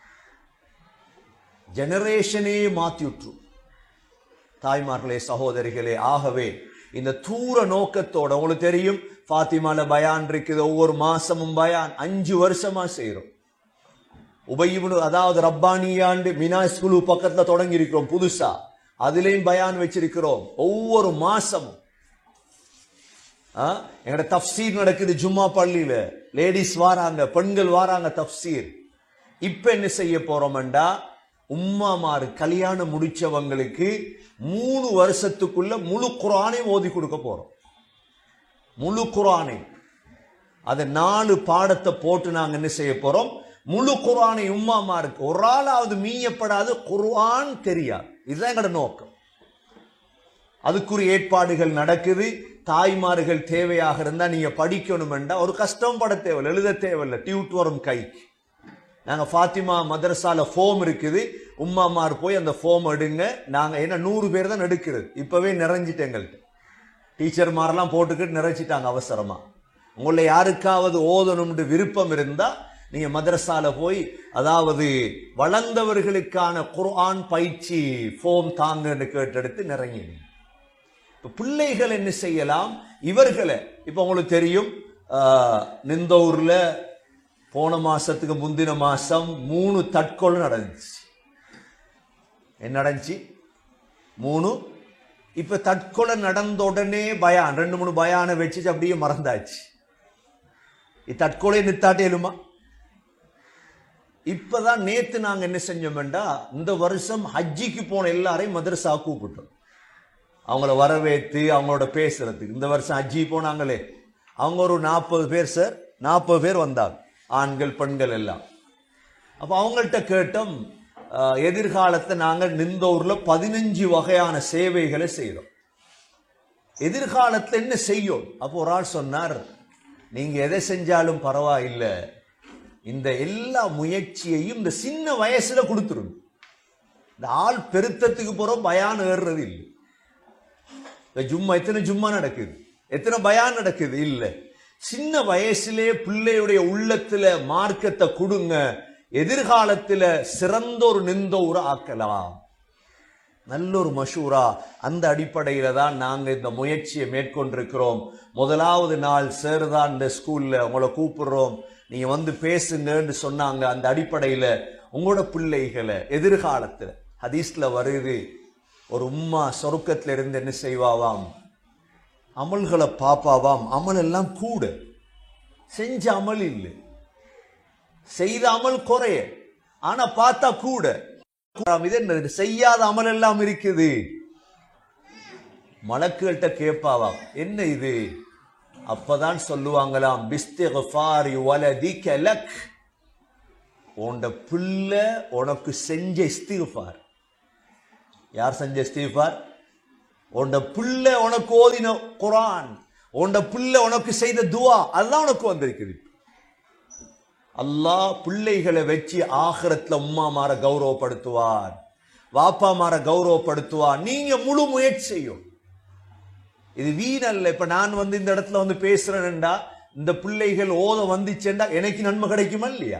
Speaker 6: ஜெனரேஷனே மாத்தி விட்டுரும். தாய்மார்களே, சகோதரிகளே, ஆகவே இந்த தூர நோக்கத்தோட, உங்களுக்கு தெரியும் ஃபாத்திமால பயான் இருக்குது, ஒவ்வொரு மாசமும் பயான் அஞ்சு வருஷமா செய்யறோம். உபயிபுனு அதாவது ரப்பானியாண்டு மினா ஸ்கூலு பக்கத்துல தொடங்கி இருக்கிறோம் புதுசா, அதுலயும் பயான் வச்சிருக்கிறோம் ஒவ்வொரு மாசமும். எங்கட தஃப்சீர் நடக்குது ஜும்மா பள்ளியில, லேடிஸ் வாராங்க, பெண்கள் வாராங்க தஃப்சீர். இப்ப என்ன செய்ய போறோம்டா, உம்மாமாரு கல்யாணம் முடிச்சவங்களுக்கு மூணு வருஷத்துக்குள்ள முழு குர்ஆனை ஓதி கொடுக்க போறோம். முழு குர்ஆனை, அதை நாலு பாடத்தை போட்டு நாங்க என்ன செய்ய போறோம், முழு குர்ஆனை உம்மாமாருக்கு ஒரு ஆளாவது மீயப்படாது குர்ஆன் தெரியாது. இதுதான் எங்கட நோக்கம். அதுக்குரிய ஏற்பாடுகள் நடக்குது. தாய்மார்கள் தேவையாக இருந்தா நீங்க படிக்கணும் என்றா ஒரு கஷ்டம் பட தேவையில்லை, எழுத தேவையில்லை, டியூட் வரும் கைக்கு. நாங்க ஃபாத்திமா மதரசால ஃபோம் இருக்குது, உம்மாமார் போய் அந்த ஃபோம் எடுங்க. நாங்க என்ன நூறு பேர் தான் எடுக்கிறது, இப்பவே நிறைஞ்சிட்டு எங்கள்கிட்ட டீச்சர்மாரெல்லாம் போட்டுக்கிட்டு நிறைச்சிட்டாங்க அவசரமா. உங்களை யாருக்காவது ஓதணும்னு விருப்பம் இருந்தா நீங்க மதரசால போய், அதாவது வளர்ந்தவர்களுக்கான குர்ஆன் பயிற்சி ஃபோம் தாங்கன்னு கேட்டெடுத்து நிறைங்க. பிள்ளைகள் என்ன செய்யலாம், இவர்களை இப்ப உங்களுக்கு தெரியும், நிந்த ஊர்ல போன மாசத்துக்கு முந்தின மாசம் மூணு தற்கொலை நடந்துச்சு. என்ன நடந்துச்சு? மூணு. இப்ப தற்கொலை நடந்த உடனே பயான், ரெண்டு மூணு பயானை வச்சு அப்படியே மறந்தாச்சு. தற்கொலை நித்தாட்டேலுமா? இப்பதான் நேத்து நாங்க என்ன செஞ்சோம்டா, இந்த வருஷம் ஹஜ்ஜிக்கு போன எல்லாரையும் மதரசா கூப்பிட்டோம், அவங்கள வரவேற்று அவங்களோட பேசுறதுக்கு. இந்த வருஷம் ஹஜ்ஜி போனாங்களே, அவங்க ஒரு நாற்பது பேர் சார், நாற்பது பேர் வந்தாங்க, ஆண்கள் பெண்கள் எல்லாம். அப்ப அவங்கள்ட்ட கேட்டோம், எதிர்காலத்தை நாங்கள் நிந்த ஊர்ல பதினஞ்சு வகையான சேவைகளை செய்யறோம், எதிர்காலத்தில் என்ன செய்யும்? அப்போ ஒரு ஆள் சொன்னார், நீங்க எதை செஞ்சாலும் பரவாயில்லை, இந்த எல்லா முயற்சியையும் இந்த சின்ன வயசுல கொடுத்துருங்க. இந்த ஆள் பெருத்தத்துக்கு போறோம் பயான் ஏறுறது இல்லை. ஜும்மா எத்தனை ஜும்மா நடக்குது, எத்தனை பயான் நடக்குது இல்லை. சின்ன வயசுலே பிள்ளையுடைய உள்ளத்துல மார்க்கத்தை கொடுங்க, எதிர்காலத்துல சிறந்த ஒரு நிந்த ஊரை ஆக்கலாம். நல்ல ஒரு மஷூரா. அந்த அடிப்படையில தான் நாங்க இந்த முயற்சியை மேற்கொண்டிருக்கிறோம். முதலாவது நாள் சேருதான் இந்த ஸ்கூல்ல உங்களை கூப்பிடுறோம், நீங்க வந்து பேசுங்கன்னு சொன்னாங்க. அந்த அடிப்படையில உங்களோட பிள்ளைகளை எதிர்காலத்துல, ஹதீஸ்ல வருது, ஒரு உம்மா சொர்க்கத்துல இருந்து என்ன செய்வாவாம், அமல்களை பாப்பாவாம். அமல் எல்லாம் கூட, செஞ்ச அமல் இல்லை, செய்த அமல் குறைய, ஆனா பார்த்தா கூட. இது என்ன செய்யாத அமல் எல்லாம் இருக்குது. மலக்குகள்கிட்ட கேட்பாவா என்ன இது? அப்பதான் சொல்லுவாங்களாம் பிஸ்திக்ஃபாரி வலதிக லக், உன்ட பிள்ளை உனக்கு செஞ்ச இஸ்திக்ஃபார். யார் செஞ்ச இஸ்திக்ஃபார்? உன்ட பிள்ளை உனக்கு ஓதின குர்ஆன், உன்ட பிள்ளை உனக்கு செய்த துஆ, அதுதான் உனக்கு வந்திருக்குது. அல்லாஹ் பிள்ளைகளை வச்சு ஆகிரத்துல உம்மா மாற கௌரவப்படுத்துவார், வாப்பா மாற கௌரவப்படுத்துவார். நீங்க முழு முயற்சி செய்யும். இது வீணல்ல. இப்ப நான் வந்து இந்த இடத்துல வந்து பேசுறேன்டா, இந்த பிள்ளைகள் ஓத வந்துச்சேன்டா எனக்கு நன்மை கிடைக்குமா இல்லையா?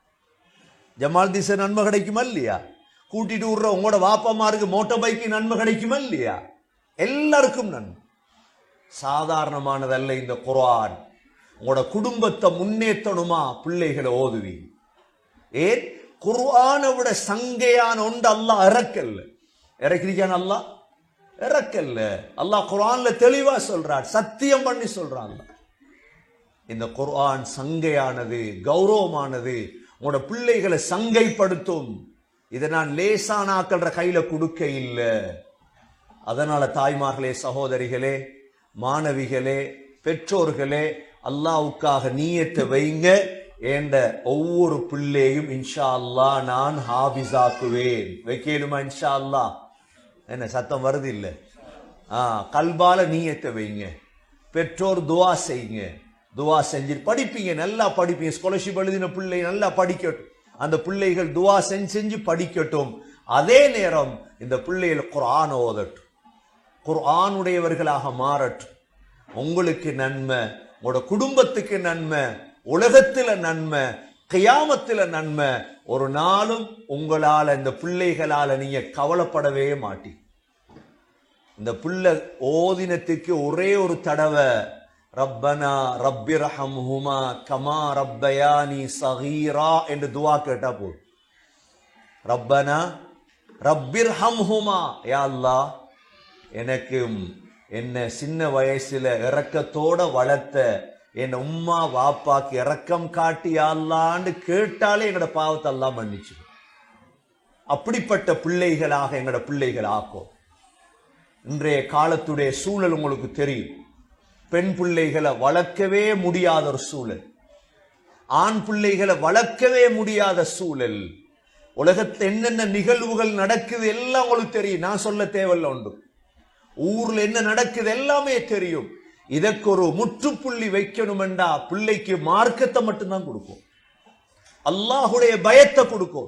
Speaker 6: ஜமால் திசை நன்மை கிடைக்குமா இல்லையா? கூட்டிட்டு விடுற உங்களோட வாப்பாமாருக்கு மோட்டார் பைக்கு நன்மை கிடைக்குமா இல்லையா? எல்லாருக்கும் நன்மை. சாதாரணமானதல்ல இந்த குர்ஆன். உங்களோட குடும்பத்தை முன்னேற்றணுமா பிள்ளைகளை ஓதுவி. ஏன் குர்ஆனை விட சங்கையான ஒன்று அல்லாஹ் இறக்கல்ல. இறக்கிருக்கான் அல்லாஹ் இறக்கல்ல. அல்லாஹ் குர்ஆன்ல தெளிவா சொல்றான், சத்தியம் பண்ணி சொல்றான். இந்த குர்ஆன் சங்கையானது, கௌரவமானது, உங்களோட பிள்ளைகளை சங்கைப்படுத்தும். இதை நான் லேசானாக்கள கையில கொடுக்க இல்லை. அதனால தாய்மார்களே, சகோதரிகளே, மாணவிகளே, பெற்றோர்களே, அல்லாஹ்வுக்காக நீயத்தை வைங்க. என்ற ஒவ்வொரு பிள்ளையும் இன்ஷா அல்லாஹ் நான் ஹாபிஸாக்குவேன். வைக்கலுமா இன்ஷா அல்லாஹ்? என்ன சத்தம் வருது இல்ல? ஆ, கல்பால நீயத்தை வைங்க. பெற்றோர் துவா செய்யுங்க. துவா செஞ்சு படிப்பீங்க, நல்லா படிப்பீங்க. ஸ்காலர்ஷிப் எழுதின பிள்ளை நல்லா படிக்கட்டும். அந்த பிள்ளைகள் துவா செஞ்சு செஞ்சு படிக்கட்டும். அதே நேரம் இந்த பிள்ளைகள் குர்ஆன் ஓதட்டும், குர்ஆனுடையவர்களாக மாறட்டும். உங்களுக்கு நன்மை, உங்களோட குடும்பத்துக்கு நன்மை, உலகத்துல நன்மை, கியாமத்துல நன்மை. ஒரு நாளும் உங்களால இந்த பிள்ளைகளால நீங்க கவலைப்படவே மாட்டீங்க. இந்த பிள்ளை ஓதினத்துக்கு ஒரே ஒரு தடவை ரப்பனா ரப்பிர்ஹம்ஹுமா கமா ரப்பயானி ஸகீரா என்று துஆ கேட்டா போதும். ரப்பனா ரப்பிர்ஹம்ஹுமா, யா அல்லாஹ் எனக்கு என்ன சின்ன வயசுல இரக்கத்தோட வளர்த்த என் உம்மா வாப்பாக்கு இரக்கம் காட்டி யா அல்லாஹ்னு கேட்டாலே எங்கட பாவத்தை அல்லாஹ் மன்னிச்சு. அப்படிப்பட்ட பிள்ளைகளாக எங்கட பிள்ளைகள் ஆக்கும். இன்றைய காலத்துடைய சூழல் உங்களுக்கு தெரியும். பெண் பிள்ளைகளை வளர்க்கவே முடியாத ஒரு சூழல், ஆண் பிள்ளைகளை வளர்க்கவே முடியாத சூழல். உலகத்தில் என்னென்ன நிகழ்வுகள் நடக்குது எல்லாம் உங்களுக்கு தெரியும், நான் சொல்ல தேவையில்லை. உண்டு ஊர்ல என்ன நடக்குது எல்லாமே தெரியும். இதற்கு ஒரு முற்றுப்புள்ளி வைக்கணும் என்றா பிள்ளைக்கு மார்க்கத்தை மட்டும்தான் கொடுக்கும், அல்லாஹுடைய பயத்தை கொடுக்கும்.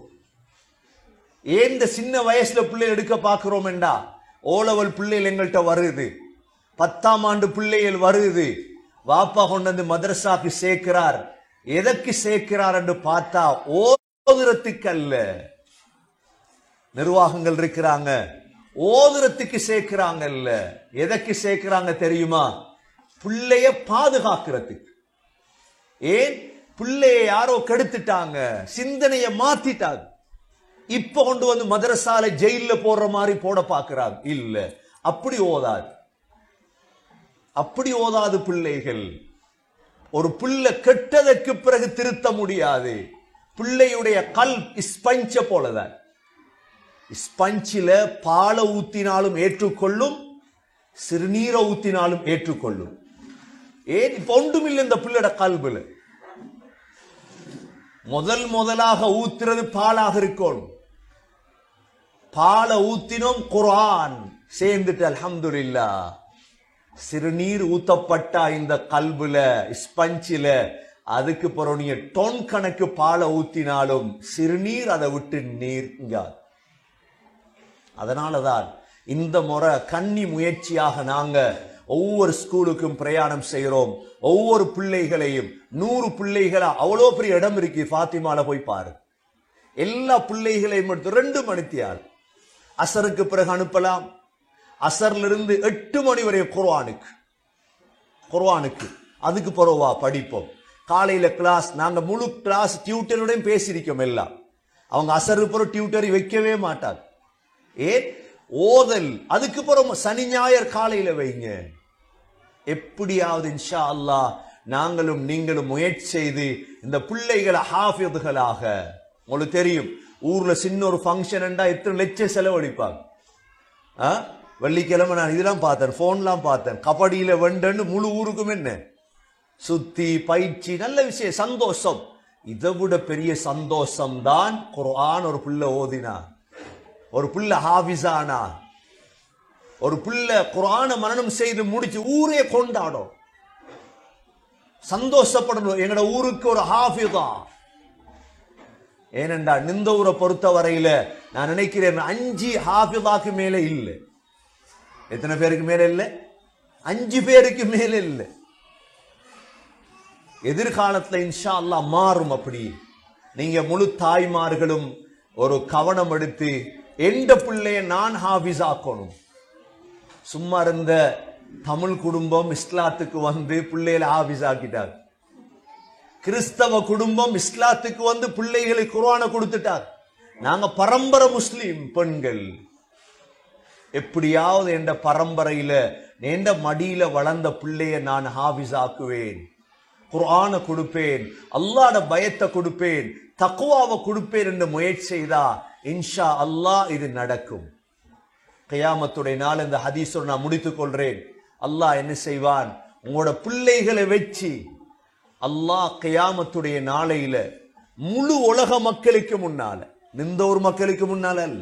Speaker 6: ஏன் இந்த சின்ன வயசுல பிள்ளை எடுக்க பார்க்கிறோம் என்றா, ஓலவல் பிள்ளைகள் எங்கள்கிட்ட வருது, பத்தாம் ஆண்டு பிள்ளைகள் வருது, வாப்பா கொண்டு வந்து மதரசாக்கு சேர்க்கிறார். எதற்கு சேர்க்கிறார் என்று பார்த்தா ஓதுறதுக்கு அல்ல. நிர்வாகங்கள் இருக்கிறாங்க, ஓதுறதுக்கு சேர்க்கிறாங்கல்ல. எதற்கு சேர்க்கிறாங்க தெரியுமா? பிள்ளைய பாதுகாக்கிறதுக்கு. ஏன் பிள்ளைய யாரோ கெடுத்துட்டாங்க, சிந்தனையை மாத்திட்டாங்க. இப்ப கொண்டு வந்து மதரசால ஜெயில போடுற மாதிரி போட பாக்குறாங்க. இல்ல, அப்படி ஓதாது, அப்படி ஓதாது பிள்ளைகள். ஒரு பிள்ளை கெட்டதற்கு பிறகு திருத்த முடியாது. பிள்ளையுடைய கல் ஸ்பஞ்ச போலதான். ஸ்பஞ்சில பாலை ஊத்தினாலும் ஏற்றுக்கொள்ளும், சிறுநீரை ஊத்தினாலும் ஏற்றுக்கொள்ளும். ஏன் இப்ப ஒன்றுமில்லை இந்த பிள்ளையோட கல்புல. முதல் முதலாக ஊத்துறது பாலாக இருக்கணும். பாலை ஊத்தினோம், குர்ஆன் சேர்ந்துட்டு அல்ஹம்துலில்லாஹ். சிறுநீர் ஊத்தப்பட்டா இந்த கல்புல ஸ்பஞ்சில, அதுக்கு பிறகு நீங்க டொன் கணக்கு பாலை ஊத்தினாலும் சிறுநீர் அதை விட்டு நீர்ங்காது. அதனாலதான் இந்த முறை கன்னி முயற்சியாக நாங்க ஒவ்வொரு ஸ்கூலுக்கும் பிரயாணம் செய்கிறோம். ஒவ்வொரு பிள்ளைகளையும், நூறு பிள்ளைகளா அவ்வளோ பெரிய இடம் இருக்கு, ஃபாத்திமால போய் பாரு. எல்லா பிள்ளைகளையும் எடுத்து ரெண்டு மணித்தியால் அசருக்கு பிறகு அனுப்பலாம். அசர்ல இருந்து எட்டு மணி வரை குர்ஆனுக்கு குர்ஆனுக்கு அதுக்கு பிறவா படிப்போம். காலையில கிளாஸ், நாங்க முழு கிளாஸ் டியூட்டருடையும் பேசியிருக்கோம் எல்லாம். அவங்க அசருக்கு பிறகு டியூட்டரை வைக்கவே மாட்டாங்க. ஏன் ஓதல், அதுக்கு பிறகு சனி ஞாயிறு காலையில வைங்க. எப்படியாவது இன்ஷா அல்லாஹ் நாங்களும் நீங்களும் முயற்சி செய்து இந்த பிள்ளைகளை ஹாஃபிதுகளாக. உங்களுக்கு தெரியும், ஊர்ல சின்ன ஒரு ஃபங்க்ஷன்டா எத்தனை லட்சம் செலவழிப்பாங்க. ஆ வெள்ளிக்கிழமை நான் இதெல்லாம் பார்த்தேன், போன்லாம் பார்த்தேன், கபடியில வெண்டன்னு முழு ஊருக்கும் என்ன சுத்தி பயிற்சி, நல்ல விஷயம், சந்தோஷம். இதை விட பெரிய சந்தோஷம் தான் குர்ஆன் ஒரு புள்ள ஓதினா, ஒரு புள்ள ஹாஃபிஸானா, ஒரு புள்ள குர்ஆனை மனனம் செய்து முடிச்சு ஊரே கொண்டாடும், சந்தோஷப்படணும். எங்கட ஊருக்கு ஒரு ஹாஃபிதா. ஏனென்றா இந்த ஊரை பொறுத்த வரையில நான் நினைக்கிறேன் அஞ்சு ஹாஃபிதாக்கு மேலே இல்லை. எத்தனை பேருக்கு மேல இல்லை? அஞ்சு பேருக்கு மேல இல்லை. எதிர்காலத்துல இன்ஷா அல்லாஹ் மாறும். அப்படி நீங்க முழு தாய்மார்களும் ஒரு கவனம் எடுத்து எந்த பிள்ளைய நான் ஹாஃபிஸ் ஆக்கணும். சும்மா இருந்த தமிழ் குடும்பம் இஸ்லாத்துக்கு வந்து பிள்ளைகளை ஹாஃபிஸ் ஆக்கிட்டார். கிறிஸ்தவ குடும்பம் இஸ்லாத்துக்கு வந்து பிள்ளைகளை குர்ஆனை கொடுத்துட்டார். நாங்க பரம்பரை முஸ்லிம் பெண்கள். எப்படியாவது என்ற பரம்பரையில என்ற மடியில வளர்ந்த பிள்ளைய நான் ஹாஃபிஸ் ஆக்குவேன், குர்ஆனை கொடுப்பேன், அல்லாஹ்ட பயத்தை கொடுப்பேன், தக்வாவை கொடுப்பேன் என்று முயற்சி செய்தா இன்ஷா அல்லாஹ் இது நடக்கும். கியாமத்துடைய நாள் இந்த ஹதீஸோடு நான் முடித்துக் கொள்றேன். அல்லாஹ் என்ன செய்வான், உங்களோட பிள்ளைகளை வச்சு அல்லாஹ் கியாமத்துடைய நாளையில முழு உலக மக்களுக்கு முன்னால, இந்த ஒரு மக்களுக்கு முன்னால அல்ல,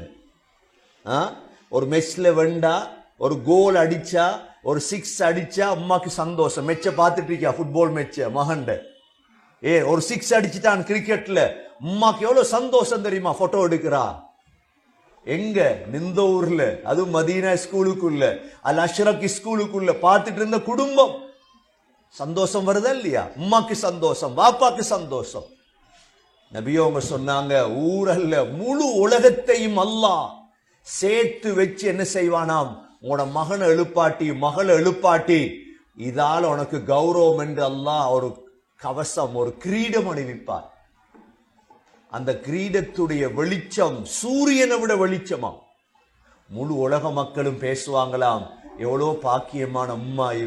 Speaker 6: ஒரு மெஸ்ல வெண்டா ஒரு கோல் அடிச்சா ஒரு சிக்ஸ் அடிச்சா அம்மாக்கு சந்தோஷம். மெச்ச பார்த்துட்டு இருக்கியா ஃபுட்பால் மெச்ச மகண்ட, ஏ ஒரு சிக்ஸ் அடிச்சுட்டான் கிரிக்கெட்ல, அம்மாக்கு எவ்வளவு சந்தோஷம் தெரியுமா? போட்டோ எடுக்கிறா. எங்க நிந்த ஊர்ல, அது மதீனா ஸ்கூலுக்குள்ள, அல் அஷ்ரக் ஸ்கூலுக்குள்ள பார்த்துட்டு இருந்த குடும்பம் சந்தோஷம் வருதா இல்லையா? அம்மாக்கு சந்தோஷம், பாப்பாக்கு சந்தோஷம். நபியோங்க சொன்னாங்க, ஊரல்ல முழு உலகத்தையும் அல்லாஹ் சேர்த்து வச்சு என்ன செய்வானாம், உங்களோட மகனை எழுப்பாட்டி மகளை எழுப்பாட்டி இதால உனக்கு கௌரவம் என்று அல்லாஹ் ஒரு கவசம், ஒரு கிரீடம் அணிவிப்பார். அந்த கிரீடத்துடைய வெளிச்சம் சூரியனை விட வெளிச்சமா. முழு உலக மக்களும் பேசுவாங்களாம், எவ்வளோ பாக்கியமான அம்மா இவ,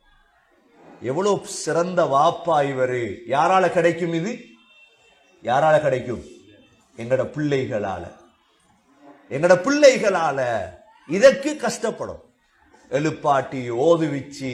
Speaker 6: எவ்வளோ சிறந்த வாப்பா இவரு. யாரால கிடைக்கும் இது? யாரால கிடைக்கும்? எங்கட பிள்ளைகளால, எங்கட பிள்ளைகளால. இதற்கு கஷ்டப்படும். எழுப்பாட்டி ஓதுவிச்சு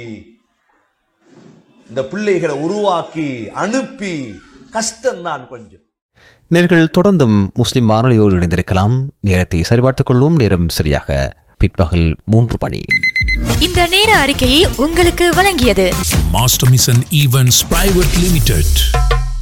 Speaker 6: இந்த பிள்ளைகளை உருவாக்கி அனுப்பி கஷ்டம்தான் கொஞ்சம்.
Speaker 7: நேர்கள் தொடர்ந்தும் முஸ்லிம் வானொலியோடு இணைந்திருக்கலாம். நேரத்தை சரிபார்த்துக் கொள்வோம். நேரம் சரியாக பிற்பகல் மூன்று மணி.
Speaker 8: இந்த நேர அறிக்கையை உங்களுக்கு வழங்கியது
Speaker 9: master mission events private limited.